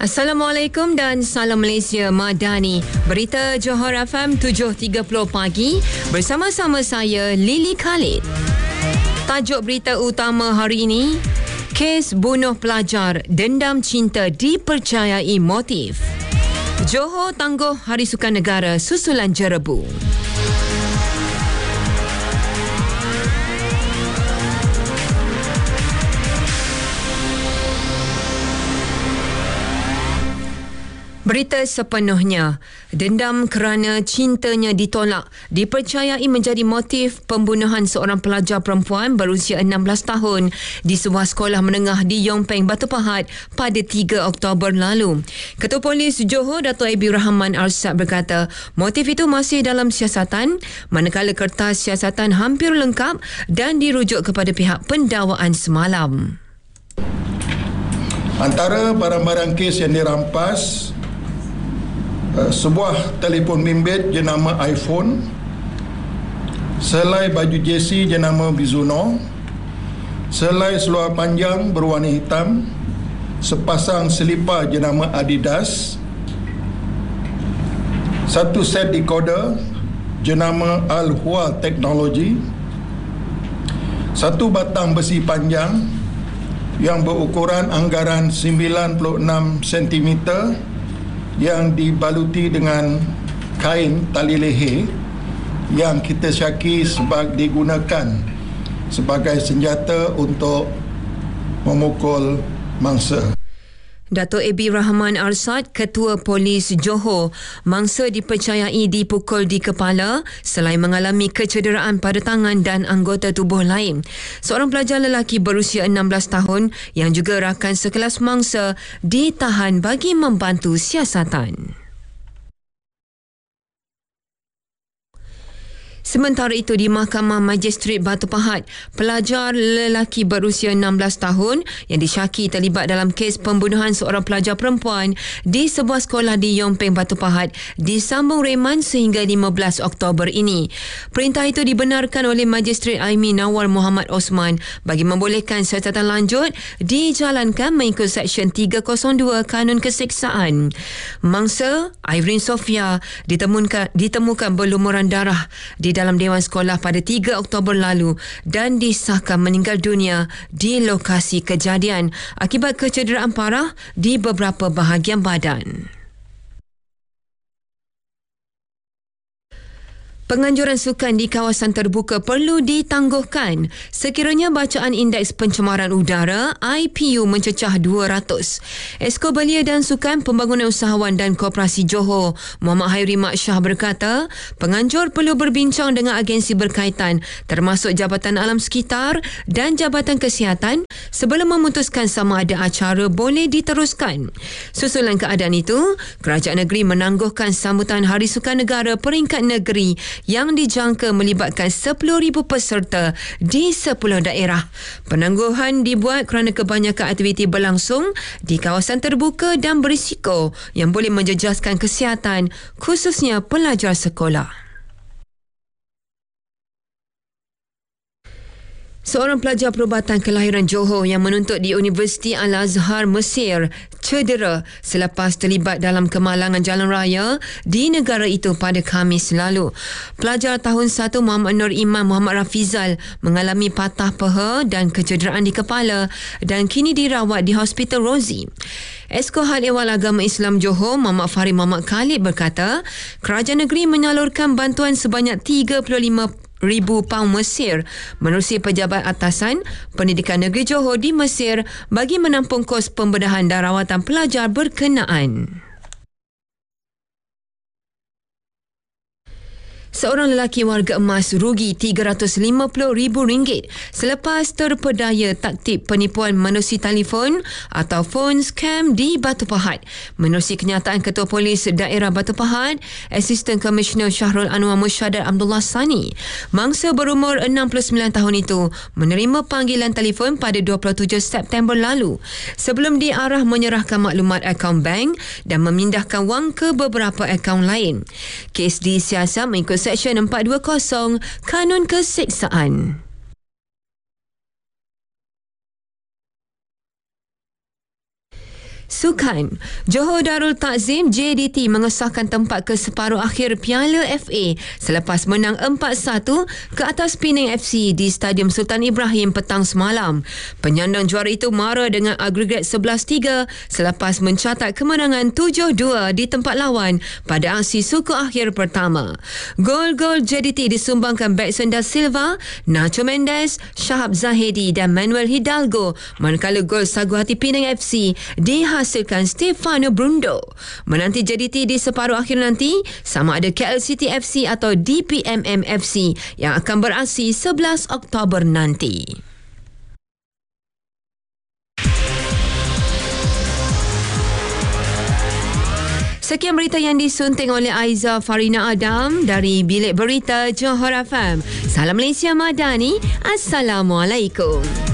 Assalamualaikum dan salam Malaysia Madani. Berita Johor FM 7.30 pagi bersama-sama saya Lily Khalid. Tajuk berita utama hari ini, kes bunuh pelajar, dendam cinta dipercayai motif. Johor tangguh Hari Sukan Negara susulan jerebu. Berita sepenuhnya, dendam kerana cintanya ditolak dipercayai menjadi motif pembunuhan seorang pelajar perempuan berusia 16 tahun di sebuah sekolah menengah di Yong Peng, Batu Pahat pada 3 Oktober lalu. Ketua Polis Johor, Dato' Ebi Rahman Arsad berkata, motif itu masih dalam siasatan, manakala kertas siasatan hampir lengkap dan dirujuk kepada pihak pendakwaan semalam. Antara barang-barang kes yang dirampas, sebuah telefon bimbit jenama iPhone, selai baju jersey jenama Mizuno, selai seluar panjang berwarna hitam, sepasang selipar jenama Adidas, satu set decoder jenama Al-Hua Technology, satu batang besi panjang yang berukuran anggaran 96 cm yang dibaluti dengan kain tali leher yang kita syaki digunakan sebagai senjata untuk memukul mangsa. Dato' Ebi Rahman Arsad, Ketua Polis Johor, mangsa dipercayai dipukul di kepala selain mengalami kecederaan pada tangan dan anggota tubuh lain. Seorang pelajar lelaki berusia 16 tahun yang juga rakan sekelas mangsa ditahan bagi membantu siasatan. Sementara itu, di Mahkamah Magistrate Batu Pahat, pelajar lelaki berusia 16 tahun yang disyaki terlibat dalam kes pembunuhan seorang pelajar perempuan di sebuah sekolah di Yong Peng, Batu Pahat disambung reman sehingga 15 Oktober ini. Perintah itu dibenarkan oleh Magistrate Aimi Nawar Muhammad Osman bagi membolehkan siasatan lanjut dijalankan mengikut Seksyen 302 Kanun Keseksaan. Mangsa Irene Sofia ditemukan berlumuran darah di dalam Dewan Sekolah pada 3 Oktober lalu dan disahkan meninggal dunia di lokasi kejadian akibat kecederaan parah di beberapa bahagian badan. Penganjuran sukan di kawasan terbuka perlu ditangguhkan sekiranya bacaan Indeks Pencemaran Udara IPU mencecah 200. Esko Belia dan Sukan Pembangunan Usahawan dan Koperasi Johor, Muhammad Hairi Mak Shah berkata, penganjur perlu berbincang dengan agensi berkaitan termasuk Jabatan Alam Sekitar dan Jabatan Kesihatan sebelum memutuskan sama ada acara boleh diteruskan. Susulan keadaan itu, Kerajaan Negeri menangguhkan sambutan Hari Sukan Negara peringkat negeri yang dijangka melibatkan 10,000 peserta di 10 daerah. Penangguhan dibuat kerana kebanyakan aktiviti berlangsung di kawasan terbuka dan berisiko yang boleh menjejaskan kesihatan khususnya pelajar sekolah. Seorang pelajar perubatan kelahiran Johor yang menuntut di Universiti Al-Azhar Mesir cedera selepas terlibat dalam kemalangan jalan raya di negara itu pada Khamis lalu. Pelajar tahun 1 Muhammad Nur Iman Muhammad Rafizal mengalami patah peha dan kecederaan di kepala dan kini dirawat di Hospital Rozi. Esko Hal Ehwal Agama Islam Johor, Muhammad Farid Muhammad Khalid berkata, kerajaan negeri menyalurkan bantuan sebanyak 35,000 paun Mesir menerusi pejabat atasan Pendidikan Negeri Johor di Mesir bagi menampung kos pembedahan dan rawatan pelajar berkenaan. Seorang lelaki warga emas rugi RM350,000 selepas terpedaya taktik penipuan menerusi telefon atau phone scam di Batu Pahat. Menerusi kenyataan Ketua Polis Daerah Batu Pahat, Assistant Commissioner Syahrul Anwar Musyadar Abdullah Sani, mangsa berumur 69 tahun itu menerima panggilan telefon pada 27 September lalu sebelum diarah menyerahkan maklumat akaun bank dan memindahkan wang ke beberapa akaun lain. Kes disiasat mengikut Seksyen 420 Kanun Keseksaan. Sukan. Johor Darul Takzim JDT mengesahkan tempat ke separuh akhir Piala FA selepas menang 4-1 ke atas Penang FC di Stadium Sultan Ibrahim petang semalam. Penyandang juara itu mara dengan agregat 11-3 selepas mencatat kemenangan 7-2 di tempat lawan pada aksi suku akhir pertama. Gol-gol JDT disumbangkan Baxter da Silva, Nacho Mendes, Shahab Zahedi dan Manuel Hidalgo, manakala gol sagu hati Penang FC dihasilkan Stefano Brundo. Menanti JDT di separuh akhir nanti sama ada KL City FC atau DPMM FC yang akan beraksi 11 Oktober nanti. Sekian berita yang disunting oleh Aiza Farina Adam dari Bilik Berita Johor FM. Salam Malaysia Madani. Assalamualaikum.